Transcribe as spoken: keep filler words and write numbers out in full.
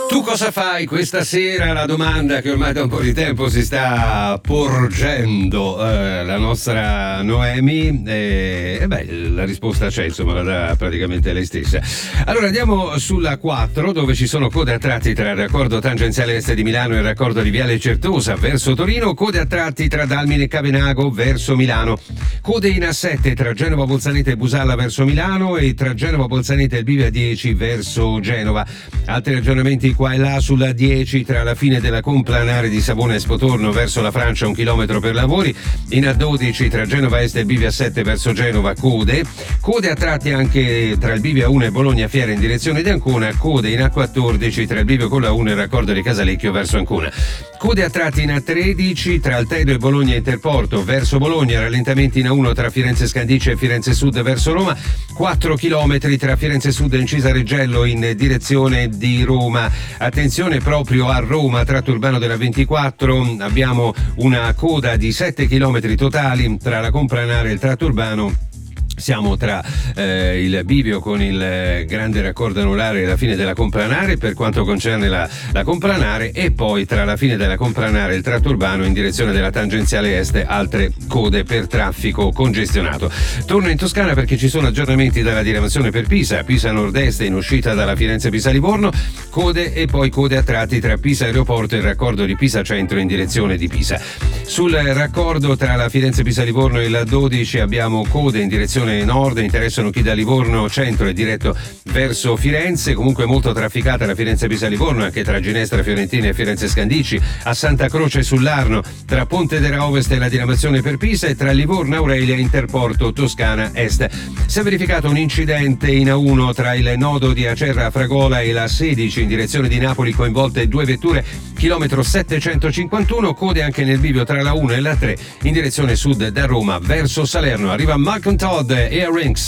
Tu cosa fai questa sera? La domanda che ormai da un po' di tempo si sta porgendo eh, la nostra Noemi e eh, beh, la risposta c'è, insomma, la dà praticamente lei stessa. Allora andiamo sulla quattro, dove ci sono code a tratti tra il raccordo tangenziale est di Milano e il raccordo di Viale Certosa verso Torino, code a tratti tra Dalmine e Cavenago verso Milano, code in A sette tra Genova Bolzanete e Busalla verso Milano e tra Genova Bolzanete e il Bivio A dieci verso Genova. Altri aggiornamenti qua e là sulla dieci tra la fine della complanare di Savona e Spotorno verso la Francia, un chilometro per lavori. In A dodici tra Genova Est e il Bivio A sette verso Genova, code. Code a tratti anche tra il Bivio A uno e Bologna Fiera in direzione di Ancona, code in A quattordici tra il Bivio con la uno e il raccordo di Casalecchio verso Ancona. Code a tratti in A tredici tra Altedo e Bologna Interporto verso Bologna, rallentamenti in A uno tra Firenze Scandiccia e Firenze Sud verso Roma, quattro chilometri tra Firenze Sud e Incisa Reggello in direzione di Roma. Attenzione proprio a Roma, tratto urbano della ventiquattro, abbiamo una coda di sette chilometri totali tra la complanare e il tratto urbano. Siamo tra eh, il bivio con il grande raccordo anulare e la fine della complanare per quanto concerne la, la complanare, e poi tra la fine della complanare e il tratto urbano in direzione della tangenziale est, altre code per traffico congestionato. Torno in Toscana perché ci sono aggiornamenti dalla diramazione per Pisa, Pisa nord-est in uscita dalla Firenze-Pisa-Livorno, code e poi code a tratti tra Pisa Aeroporto e il raccordo di Pisa Centro in direzione di Pisa. Sul raccordo tra la Firenze-Pisa-Livorno e la dodici abbiamo code in direzione nord, interessano chi da Livorno centro è diretto verso Firenze, comunque molto trafficata la Firenze-Pisa-Livorno anche tra Ginestra Fiorentina e Firenze Scandicci, a Santa Croce sull'Arno tra Ponte della Ovest e la diramazione per Pisa, e tra Livorno Aurelia Interporto Toscana Est. Si è verificato un incidente in A uno tra il nodo di Acerra Fragola e la sedici in direzione di Napoli, coinvolte due vetture, chilometro settecentocinquantuno, code anche nel bivio tra la uno e la tre in direzione sud da Roma verso Salerno. Arriva Malcolm Todd e Earrings.